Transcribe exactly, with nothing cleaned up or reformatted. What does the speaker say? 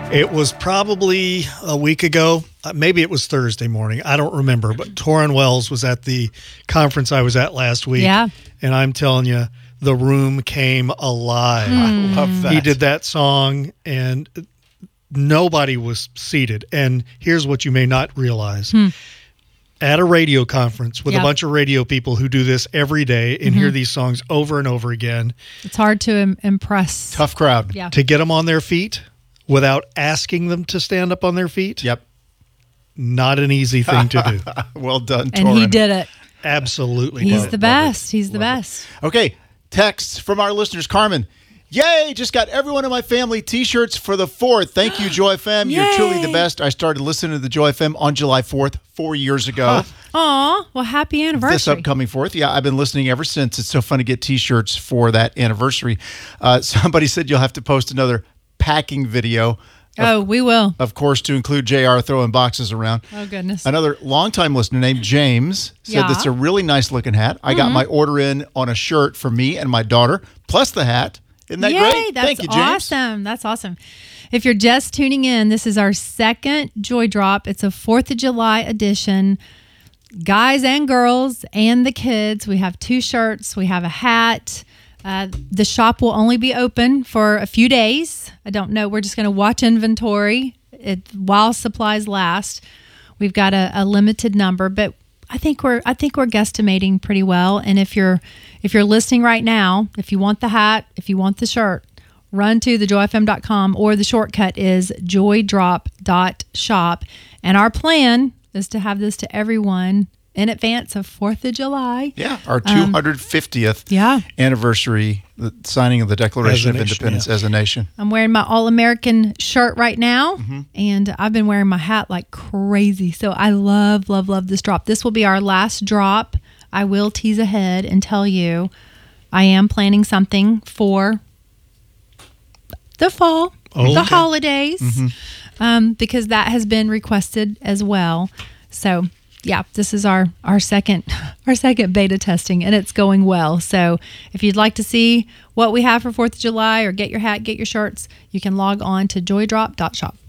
It was probably a week ago. Uh, maybe it was Thursday morning. I don't remember. But Torrin Wells was at the conference I was at last week. Yeah. And I'm telling you, the room came alive. Mm. I love that. He did that song, and nobody was seated. And here's what you may not realize. Hmm. At a radio conference with Yep. a bunch of radio people who do this every day and Mm-hmm. hear these songs over and over again, It's hard to Im- impress. Tough crowd. Yeah. to get them on their feet without asking them to stand up on their feet, Yep. not an easy thing to do. Well done, And he Torrin. did it. Absolutely. He's did. the it. best. He's the Love it. best. Okay, texts from our listeners. Carmen, yay, just got everyone in my family T-shirts for the fourth. Thank you, Joy F M. You're truly the Yay. best. I started listening to the Joy F M on July fourth, four years ago. Aw, well, happy anniversary. This upcoming fourth. Yeah, I've been listening ever since. It's so fun to get T-shirts for that anniversary. Uh, somebody said you'll have to post another packing video. Oh, we will. Of course, to include J R throwing boxes around. Oh, goodness. Another longtime listener named James said Yeah. that's a really nice looking hat. I got my order in on a shirt for me and my daughter, plus the hat. Isn't that Yay, great? that's Thank you, James. awesome. That's awesome. If you're just tuning in, this is our second Joy Drop. It's a fourth of July edition. Guys and girls and the kids. We have two shirts. We have a hat. Uh, the shop will only be open for a few days. I don't know. We're just going to watch inventory it, while supplies last. We've got a, a limited number, but I think we're I think we're guesstimating pretty well. And if you're if you're listening right now, if you want the hat, if you want the shirt, run to the joy f m dot com, or the shortcut is joy drop dot shop. And our plan is to have this to everyone in advance of fourth of July. Yeah, our two hundred fiftieth Yeah. anniversary, the signing of the Declaration As a of nation, Independence yeah. as a nation. I'm wearing my All-American shirt right now, Mm-hmm. and I've been wearing my hat like crazy. So I love, love, love this drop. This will be our last drop. I will tease ahead and tell you I am planning something for the fall, Oh, the okay. holidays, Mm-hmm. um, because that has been requested as well. So yeah, this is our our second our second beta testing, and it's going well. So if you'd like to see what we have for fourth of July or get your hat, get your shirts, you can log on to joy drop dot shop.